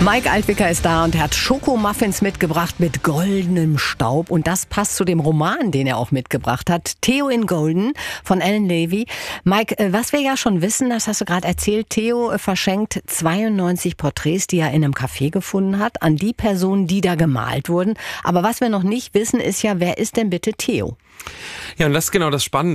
Mike Altwicker ist da und er hat Schokomuffins mitgebracht mit goldenem Staub. Und das passt zu dem Roman, den er auch mitgebracht hat. Theo in Golden von Alan Levy. Mike, was wir ja schon wissen, das hast du gerade erzählt, Theo verschenkt 92 Porträts, die er in einem Café gefunden hat, an die Personen, die da gemalt wurden. Aber was wir noch nicht wissen, ist ja, wer ist denn bitte Theo? Ja, und das ist genau das Spannende.